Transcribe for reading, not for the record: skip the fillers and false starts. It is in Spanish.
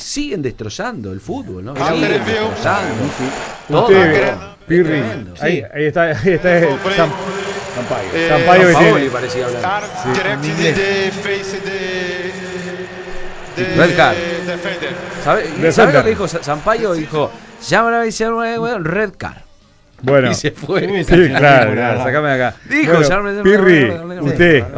siguen destrozando el fútbol, ¿no? Ah, Siguen pero veo- destrozando. Todo. Usted, Pirri, Tremendo, sí. ahí está el Sampaio. Eh, Sampaio que Paoli tiene. parecía hablar. Are Sí, directly en inglés. the face the Red card. defender. ¿Sabe lo que dijo Sampaio? Dijo, llama a Red Card. Bueno, Y se fue. sí, claro, sacame de acá. Dijo, Bueno, ya me- Pirri, usted.